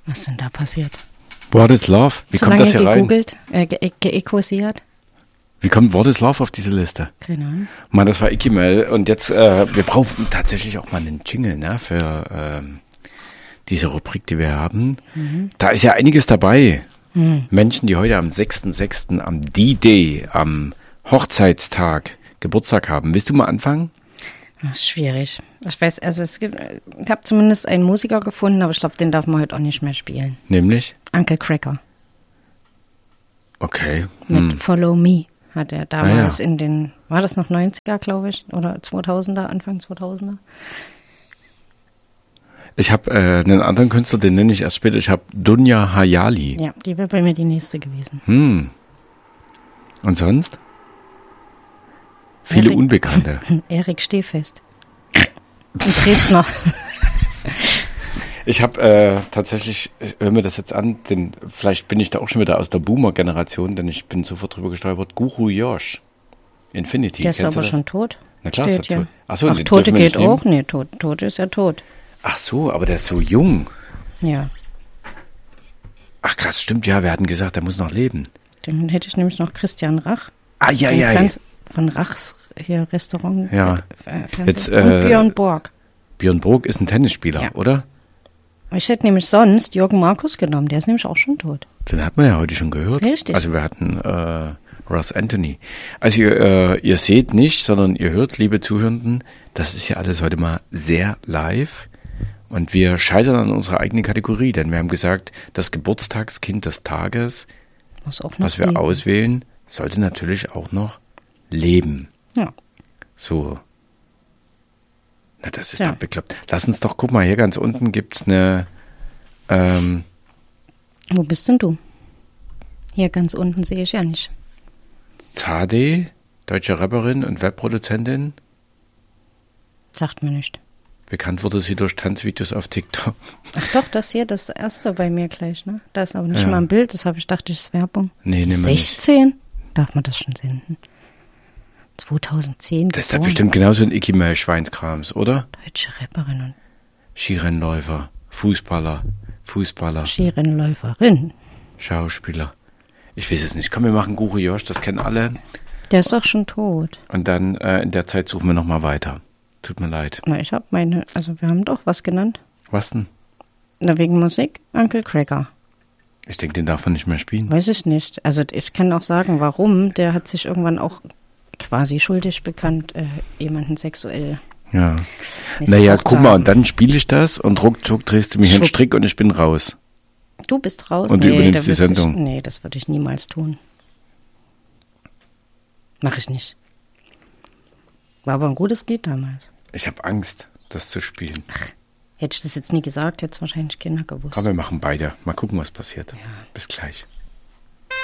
Was ist denn da passiert? What is Love? Wie kommt das hier rein? Geekosiert? Wie kommt What is Love auf diese Liste? Keine Ahnung. Mann, das war Ikimel. Und jetzt, wir brauchen tatsächlich auch mal einen Jingle, ne, für diese Rubrik, die wir haben. Mhm. Da ist ja einiges dabei. Mhm. Menschen, die heute am 6.6. am D-Day, am Hochzeitstag, Geburtstag haben. Willst du mal anfangen? Ach, schwierig. Ich weiß, also ich habe zumindest einen Musiker gefunden, aber ich glaube, den darf man heute auch nicht mehr spielen. Nämlich? Uncle Cracker. Okay. Mit Follow Me hat er damals in den, war das noch 90er, glaube ich, oder 2000er, Anfang 2000er? Ich habe einen anderen Künstler, den nenne ich erst später. Ich habe Dunja Hayali. Ja, die wäre bei mir die nächste gewesen. Und sonst? Viele Unbekannte. Erik Stehfest. Ein Dresdner. Ich habe tatsächlich, hör mir das jetzt an, vielleicht bin ich da auch schon wieder aus der Boomer-Generation, denn ich bin sofort drüber gestolpert. Guru Josh. Infinity. Der ist aber schon tot. Na klar, ist er tot. Achso, ach, Tote geht auch? Nee, tot ist ja tot. Ach so, aber der ist so jung. Ja. Ach krass, stimmt, ja, wir hatten gesagt, der muss noch leben. Dann hätte ich nämlich noch Christian Rach. Ah, ja. Von Rachs hier Restaurant. Ja. Jetzt, und Björn Borg. Björn Borg ist ein Tennisspieler, ja, oder? Ich hätte nämlich sonst Jürgen Markus genommen, der ist nämlich auch schon tot. Den hat man ja heute schon gehört. Richtig. Also wir hatten Ross Anthony. Also ihr seht nicht, sondern ihr hört, liebe Zuhörenden, das ist ja alles heute mal sehr live. Und wir scheitern an unserer eigenen Kategorie, denn wir haben gesagt, das Geburtstagskind des Tages, was wir auswählen, sollte natürlich auch noch leben. Ja. So. Na, das ist doch bekloppt. Lass uns doch, guck mal, hier ganz unten gibt's eine Wo bist denn du? Hier ganz unten sehe ich ja nicht. Zade, deutsche Rapperin und Webproduzentin. Sagt mir nicht. Bekannt wurde sie durch Tanzvideos auf TikTok. Ach doch, das hier, das erste bei mir gleich, ne? Da ist aber nicht mal ein Bild, das habe ich dachte, das ist Werbung. Nee, 16? Nicht. Darf man das schon senden? 2010 Das ist ja bestimmt genauso ein Ikimel-Schweinskrams, oder? Deutsche Rapperin und Skirennläufer, Fußballer. Skirennläuferin. Schauspieler. Ich weiß es nicht. Komm, wir machen Guru Josh, das kennen alle. Der ist doch schon tot. Und dann in der Zeit suchen wir nochmal weiter. Tut mir leid. Na, ich habe also wir haben doch was genannt. Was denn? Na, wegen Musik, Uncle Cracker. Ich denke, den darf man nicht mehr spielen. Weiß ich nicht. Also ich kann auch sagen, warum. Der hat sich irgendwann auch quasi schuldig bekannt, jemanden sexuell. Ja. Naja, guck mal, und dann spiele ich das und ruckzuck drehst du mich einen Strick und ich bin raus. Du bist raus? Und du übernimmst die Sendung. Nee, das würde ich niemals tun. Mach ich nicht. War aber ein gutes Lied damals. Ich habe Angst, das zu spielen. Ach, hätte ich das jetzt nie gesagt, hätte es wahrscheinlich keiner gewusst. Aber wir machen beide. Mal gucken, was passiert. Ja. Bis gleich.